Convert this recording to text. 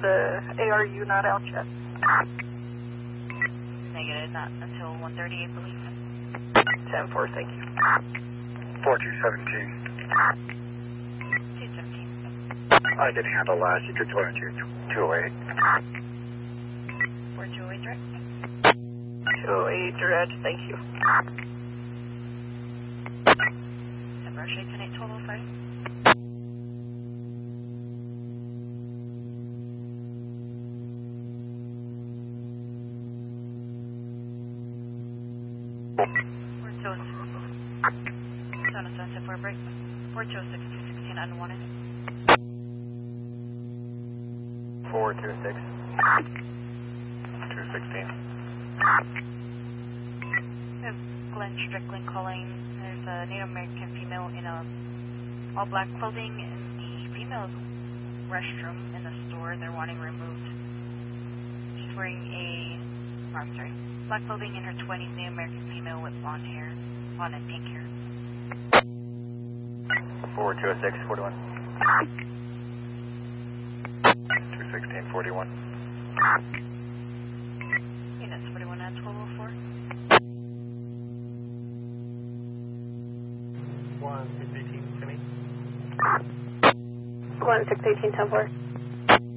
the ARU not out yet? Negative, not until 1:30, I believe. 10-4, thank you. 4217. 217. I can handle last. You could join 208. 4208 direct. 208 direct, thank you. Embraer 810 1205. Zone offensive for a break. 4206 216 unwanted. 426. 216. We have Glenn Strickland calling. There's a Native American female in a all black clothing in the female's restroom in the store. They're wanting removed. She's wearing black clothing in her 20s, Native American female with blonde hair, blonde and pink hair. 4206 41. 216 41. Units 41 at 1204. 1618 to me. 1618 10-4.